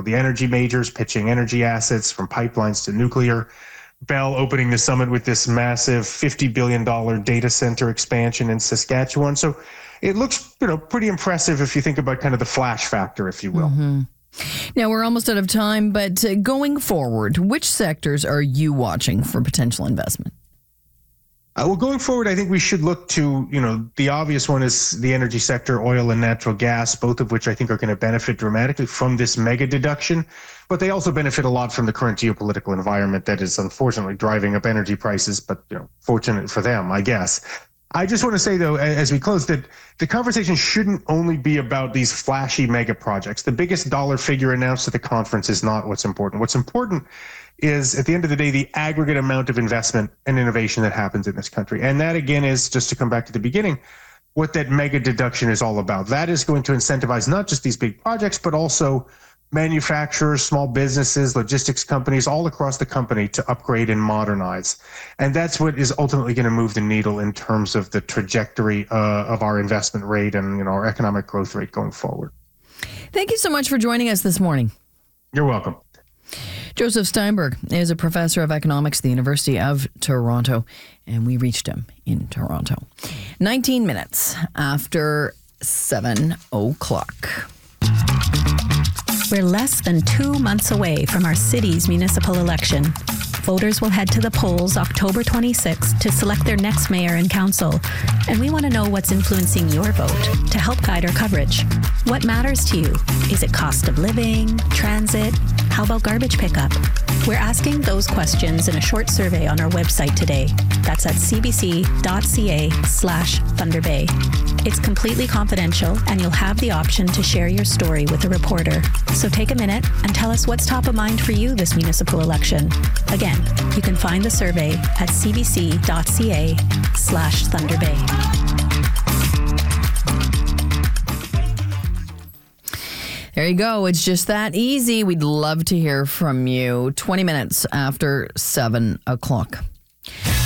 the energy majors pitching energy assets from pipelines to nuclear. Bell opening the summit with this massive $50 billion data center expansion in Saskatchewan. So it looks, pretty impressive if you think about kind of the flash factor, if you will. Mm-hmm. Now, we're almost out of time, but going forward, which sectors are you watching for potential investment? Well, going forward, I think we should look to, the obvious one is the energy sector, oil and natural gas, both of which I think are going to benefit dramatically from this mega deduction. But they also benefit a lot from the current geopolitical environment that is unfortunately driving up energy prices, but fortunate for them, I guess. I just want to say, though, as we close, that the conversation shouldn't only be about these flashy mega projects. The biggest dollar figure announced at the conference is not what's important. What's important is, at the end of the day, the aggregate amount of investment and innovation that happens in this country. And that, again, is, just to come back to the beginning, what that mega deduction is all about. That is going to incentivize not just these big projects, but also manufacturers, small businesses, logistics companies all across the company to upgrade and modernize. And that's what is ultimately going to move the needle in terms of the trajectory of our investment rate and our economic growth rate going forward. Thank you so much for joining us this morning. You're welcome. Joseph Steinberg is a professor of economics at the University of Toronto, and we reached him in Toronto. 19 minutes after 7 o'clock. We're less than 2 months away from our city's municipal election. Voters will head to the polls October 26th to select their next mayor and council. And we want to know what's influencing your vote to help guide our coverage. What matters to you? Is it cost of living, transit? How about garbage pickup? We're asking those questions in a short survey on our website today. That's at cbc.ca/Thunder Bay. It's completely confidential, and you'll have the option to share your story with a reporter. So take a minute and tell us what's top of mind for you this municipal election. Again, you can find the survey at cbc.ca/Thunder Bay. There you go. It's just that easy. We'd love to hear from you. 20 minutes after 7 o'clock.